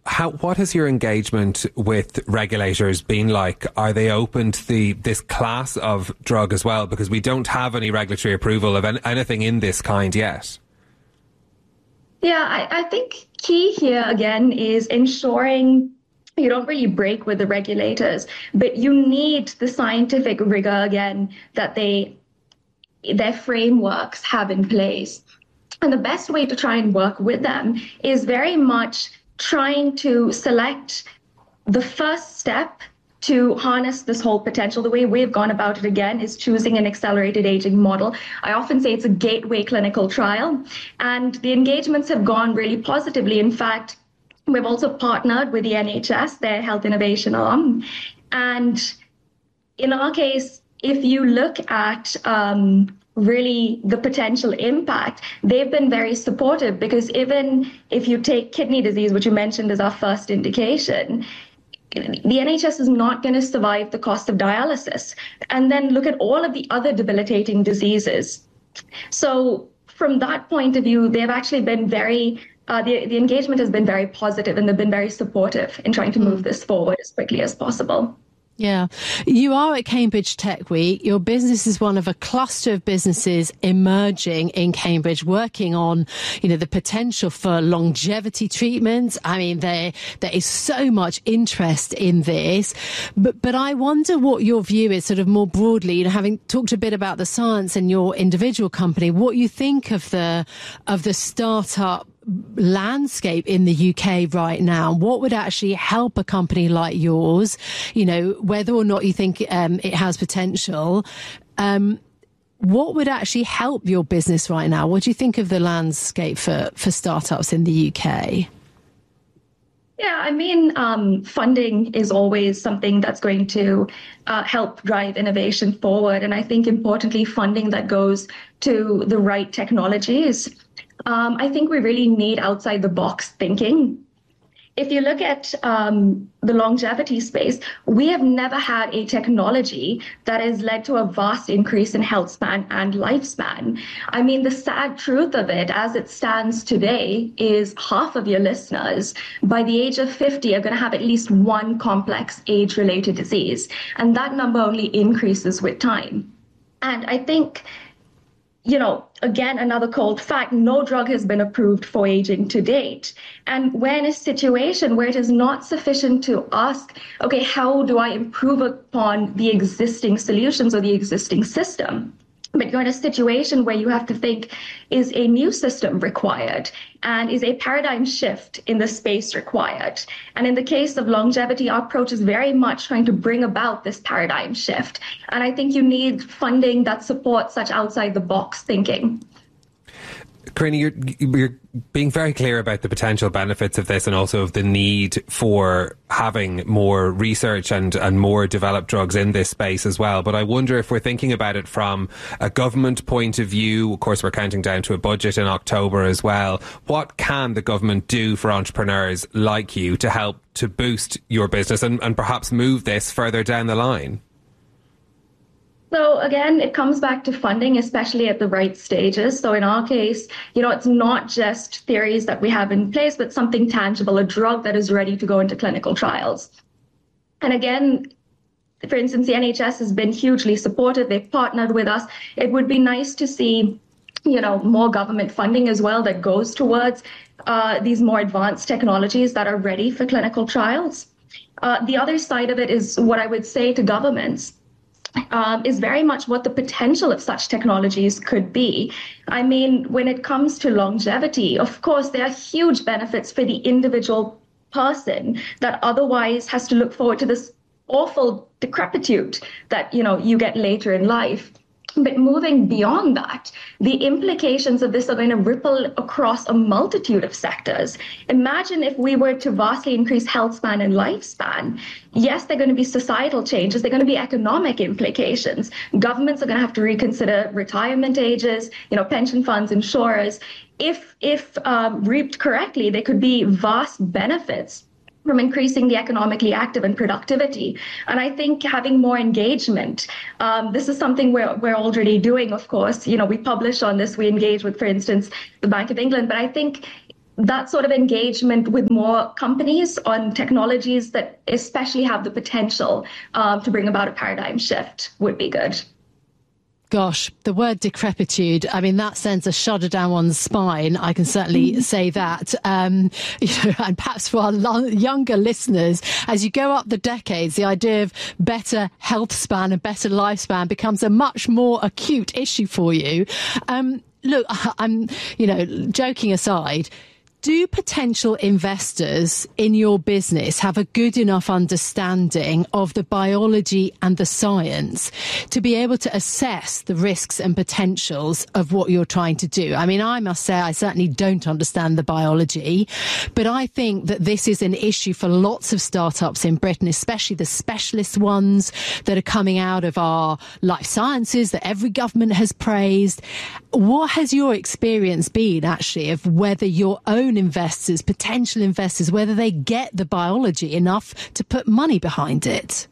what has your engagement with regulators been like? Are they open to this class of drug as well? Because we don't have any regulatory approval of anything in this kind yet. Yeah, I think key here again is ensuring you don't really break with the regulators, but you need the scientific rigor again that their frameworks have in place. And the best way to try and work with them is very much trying to select the first step to harness this whole potential. The way we've gone about it again is choosing an accelerated aging model. I often say it's a gateway clinical trial, and the engagements have gone really positively. In fact, we've also partnered with the NHS, their health innovation arm. And in our case, if you look at really the potential impact, they've been very supportive, because even if you take kidney disease, which you mentioned as our first indication, the NHS is not going to survive the cost of dialysis. And then look at all of the other debilitating diseases. So from that point of view, they've actually been very, the engagement has been very positive, and they've been very supportive in trying to move this forward as quickly as possible. Yeah. You are at Cambridge Tech Week. Your business is one of a cluster of businesses emerging in Cambridge, working on, the potential for longevity treatments. I mean, there is so much interest in this, but I wonder what your view is sort of more broadly, having talked a bit about the science and your individual company, what you think of the startup landscape in the UK right now. What would actually help a company like yours, whether or not you think it has potential? What would actually help your business right now? What do you think of the landscape for startups in the UK? Yeah, I mean, funding is always something that's going to help drive innovation forward. And I think importantly, funding that goes to the right technologies. I think we really need outside the box thinking. If you look at the longevity space, we have never had a technology that has led to a vast increase in health span and lifespan. I mean, the sad truth of it, as it stands today, is half of your listeners by the age of 50 are going to have at least one complex age-related disease. And that number only increases with time. And I think, again, another cold fact, no drug has been approved for aging to date. And we're in a situation where it is not sufficient to ask, okay, how do I improve upon the existing solutions or the existing system? But you're in a situation where you have to think, is a new system required? And is a paradigm shift in the space required? And in the case of longevity, our approach is very much trying to bring about this paradigm shift. And I think you need funding that supports such outside the box thinking. Carina, you're being very clear about the potential benefits of this, and also of the need for having more research and more developed drugs in this space as well. But I wonder if we're thinking about it from a government point of view. Of course, we're counting down to a budget in October as well. What can the government do for entrepreneurs like you to help to boost your business and perhaps move this further down the line? So again, it comes back to funding, especially at the right stages. So in our case, it's not just theories that we have in place, but something tangible, a drug that is ready to go into clinical trials. And again, for instance, the NHS has been hugely supportive. They've partnered with us. It would be nice to see, more government funding as well that goes towards these more advanced technologies that are ready for clinical trials. The other side of it is what I would say to governments. Is very much what the potential of such technologies could be. I mean, when it comes to longevity, of course, there are huge benefits for the individual person that otherwise has to look forward to this awful decrepitude that, you get later in life. But moving beyond that, the implications of this are going to ripple across a multitude of sectors. Imagine if we were to vastly increase health span and lifespan. Yes, there are going to be societal changes. There are going to be economic implications. Governments are going to have to reconsider retirement ages, pension funds, insurers. If reaped correctly, there could be vast benefits from increasing the economically active and productivity. And I think having more engagement, this is something we're already doing, of course. We publish on this, we engage with, for instance, the Bank of England. But I think that sort of engagement with more companies on technologies that especially have the potential to bring about a paradigm shift would be good. Gosh, the word decrepitude, I mean, that sends a shudder down one's spine. I can certainly say that. And perhaps for our younger listeners, as you go up the decades, the idea of better health span and better lifespan becomes a much more acute issue for you. Look, I'm, joking aside, do potential investors in your business have a good enough understanding of the biology and the science to be able to assess the risks and potentials of what you're trying to do? I mean, I must say I certainly don't understand the biology, but I think that this is an issue for lots of startups in Britain, especially the specialist ones that are coming out of our life sciences that every government has praised. What has your experience been, actually, of whether your own investors, potential investors, whether they get the biology enough to put money behind it?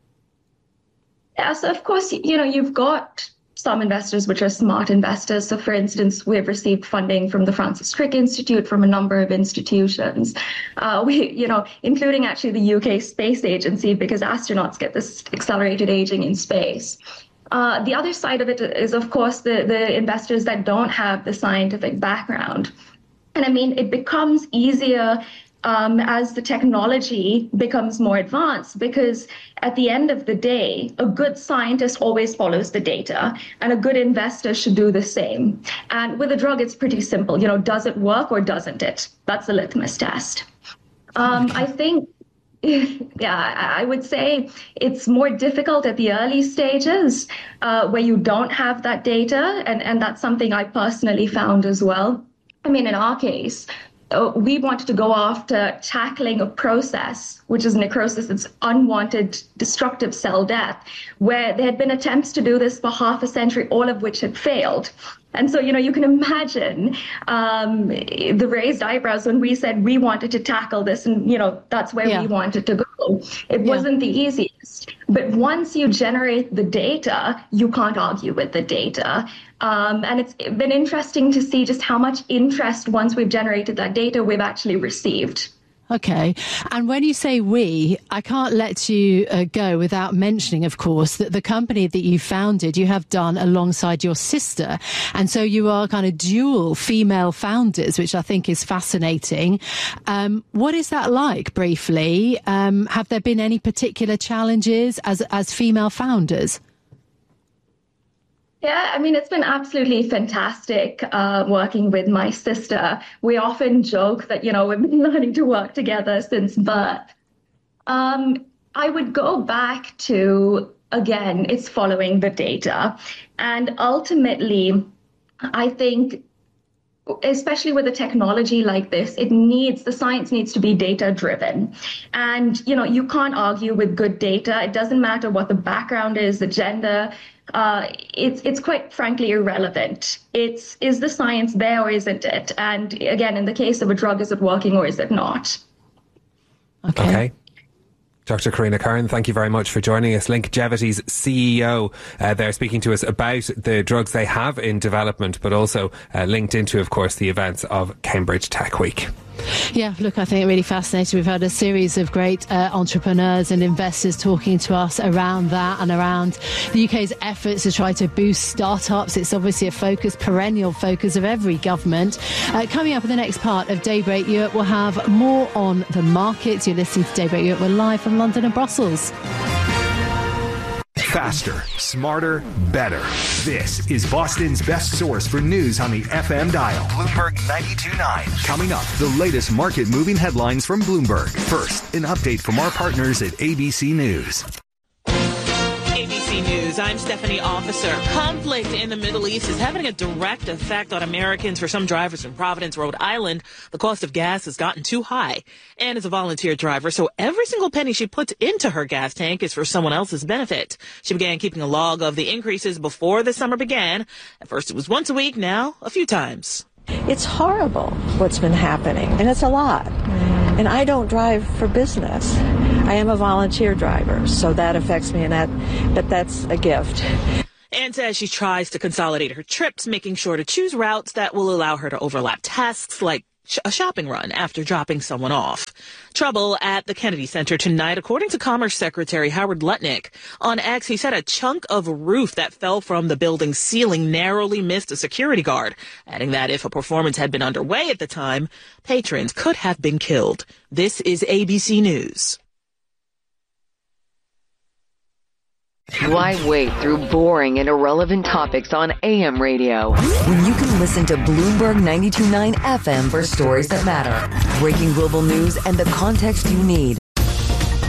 Yeah, so of course, you've got some investors which are smart investors. So for instance, we've received funding from the Francis Crick Institute, from a number of institutions, including actually the UK Space Agency, because astronauts get this accelerated aging in space. The other side of it is, of course, the investors that don't have the scientific background. And I mean, it becomes easier as the technology becomes more advanced, because at the end of the day, a good scientist always follows the data, and a good investor should do the same. And with a drug, it's pretty simple. Does it work or doesn't it? That's the litmus test. I think, I would say it's more difficult at the early stages where you don't have that data. And that's something I personally found as well. I mean, in our case, we wanted to go after tackling a process, which is necrosis. It's unwanted destructive cell death, where there had been attempts to do this for half a century, all of which had failed. And so, you can imagine the raised eyebrows when we said we wanted to tackle this, and, that's where we wanted to go. It wasn't the easiest. But once you generate the data, you can't argue with the data. And it's been interesting to see just how much interest, once we've generated that data, we've actually received. Okay. And when you say we, I can't let you go without mentioning, of course, that the company that you founded, you have done alongside your sister. And so you are kind of dual female founders, which I think is fascinating. What is that like, briefly? Have there been any particular challenges as female founders? Yeah, I mean, it's been absolutely fantastic working with my sister. We often joke that, we've been learning to work together since birth. I would go back to, again, it's following the data. And ultimately, I think, especially with a technology like this, the science needs to be data driven. And, you can't argue with good data. It doesn't matter what the background is, the gender. It's quite frankly irrelevant. Is the science there or isn't it? And again, in the case of a drug, is it working or is it not? Okay. Dr. Karina Kern, thank you very much for joining us. Linkegevity's CEO, they're speaking to us about the drugs they have in development, but also linked into, of course, the events of Cambridge Tech Week. Yeah, look, I think it's really fascinating. We've had a series of great entrepreneurs and investors talking to us around that and around the UK's efforts to try to boost startups. It's obviously a perennial focus of every government. Coming up in the next part of Daybreak Europe, we'll have more on the markets. You're listening to Daybreak Europe. We're live from London and Brussels. Faster, smarter, better. This is Boston's best source for news on the FM dial. Bloomberg 92.9. Coming up, the latest market-moving headlines from Bloomberg. First, an update from our partners at ABC News. ABC News, I'm Stephanie Officer. Conflict in the Middle East is having a direct effect on Americans. For some drivers in Providence, Rhode Island, the cost of gas has gotten too high. Anne is a volunteer driver, so every single penny she puts into her gas tank is for someone else's benefit. She began keeping a log of the increases before the summer began. At first it was once a week, now a few times. It's horrible what's been happening, and it's a lot. And I don't drive for business. I am a volunteer driver, so that affects me, but that's a gift. Anne says she tries to consolidate her trips, making sure to choose routes that will allow her to overlap tasks like a shopping run after dropping someone off. Trouble at the Kennedy Center tonight, according to Commerce Secretary Howard Lutnick. On X, he said a chunk of roof that fell from the building's ceiling narrowly missed a security guard, adding that if a performance had been underway at the time, patrons could have been killed. This is ABC News. Why wait through boring and irrelevant topics on AM radio when you can listen to Bloomberg 92.9 FM for stories that matter, breaking global news, and the context you need?